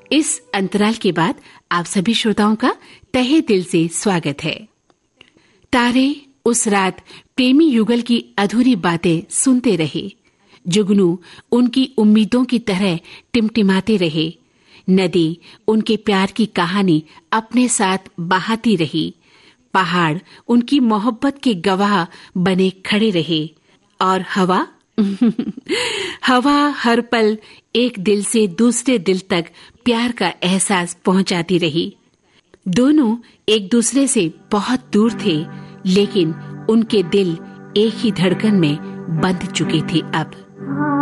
इस अंतराल के बाद आप सभी श्रोताओं का तहे दिल से स्वागत है। तारे उस रात प्रेमी युगल की अधूरी बातें सुनते रहे। जुगनू उनकी उम्मीदों की तरह टिमटिमाते रहे। नदी उनके प्यार की कहानी अपने साथ बहाती रही। पहाड़ उनकी मोहब्बत के गवाह बने खड़े रहे। और हवा हवा हर पल एक दिल से दूसरे दिल तक प्यार का एहसास पहुंचाती रही। दोनों एक दूसरे से बहुत दूर थे, लेकिन उनके दिल एक ही धड़कन में बंध चुके थे अब।